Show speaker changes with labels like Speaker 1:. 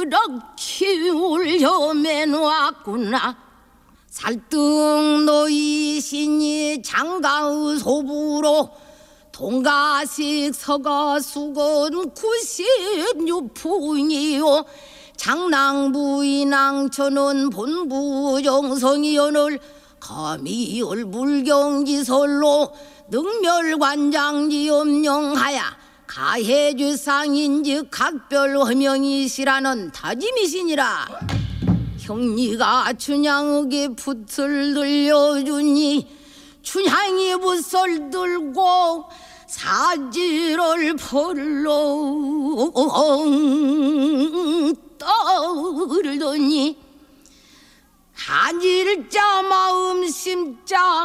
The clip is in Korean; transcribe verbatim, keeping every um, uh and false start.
Speaker 1: 그렇게 올려매놓았구나. 살등 노이신이 장가의 소부로 동가식 서가수건 구십육 푼이요 장랑부인왕천은 본부정성이 오늘 거미을 물경지설로 능멸관장지 염령하야 가해주상인즉 각별 허명이시라는 다짐이시니라. 형니가 춘향에게 붓을 들려주니 춘향이 붓을 들고 사지를 벌렁 떨더니 한일자 마음 심자